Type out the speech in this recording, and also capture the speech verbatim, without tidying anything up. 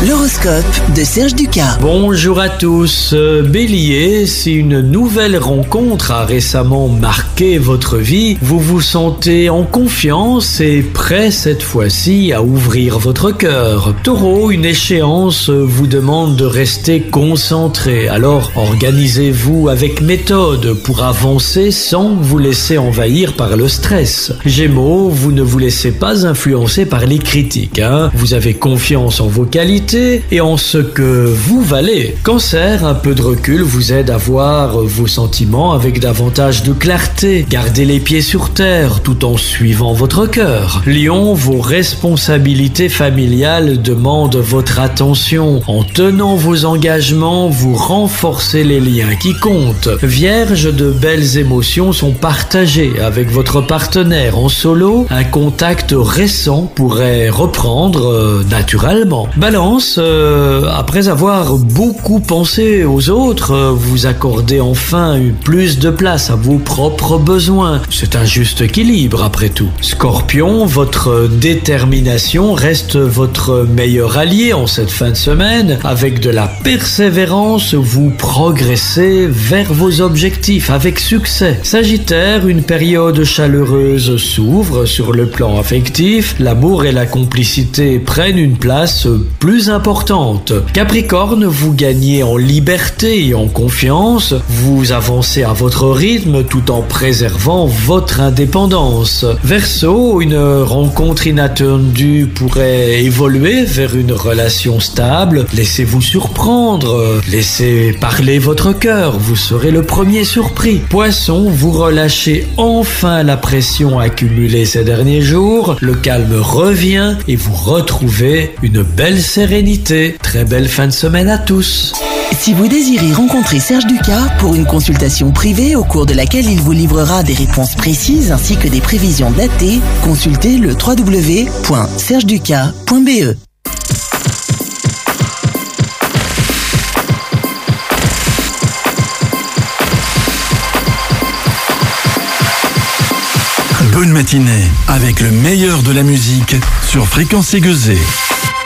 L'horoscope de Serge Ducas. Bonjour à tous. Bélier, si une nouvelle rencontre a récemment marqué votre vie, vous vous sentez en confiance et prêt cette fois-ci à ouvrir votre cœur. Taureau, une échéance vous demande de rester concentré, alors organisez-vous avec méthode pour avancer sans vous laisser envahir par le stress. Gémeaux, vous ne vous laissez pas influencer par les critiques, hein. Vous avez confiance en vos qualités et en ce que vous valez. Cancer, un peu de recul vous aide à voir vos sentiments avec davantage de clarté. Gardez les pieds sur terre tout en suivant votre cœur. Lion, vos responsabilités familiales demandent votre attention. En tenant vos engagements, vous renforcez les liens qui comptent. Vierge, de belles émotions sont partagées avec votre partenaire. En solo, un contact récent pourrait reprendre euh, naturellement. Balance, euh, après avoir beaucoup pensé aux autres, euh, vous accordez enfin plus de place à vos propres besoins. C'est un juste équilibre après tout. Scorpion, votre détermination reste votre meilleur allié en cette fin de semaine. Avec de la persévérance, vous progressez vers vos objectifs avec succès. Sagittaire, une période chaleureuse s'ouvre sur le plan affectif. L'amour et la complicité prennent une place plus importante. Capricorne, vous gagnez en liberté et en confiance. Vous avancez à votre rythme tout en préservant votre indépendance. Verseau, une rencontre inattendue pourrait évoluer vers une relation stable. Laissez-vous surprendre. Laissez parler votre cœur. Vous serez le premier surpris. Poisson, vous relâchez enfin la pression accumulée ces derniers jours. Le calme revient et vous retrouvez une belle sérénité. Très belle fin de semaine à tous. Si vous désirez rencontrer Serge Ducas pour une consultation privée au cours de laquelle il vous livrera des réponses précises ainsi que des prévisions datées, consultez le w w w point serge ducas point b e. Bonne matinée avec le meilleur de la musique sur Fréquence Aiguisée.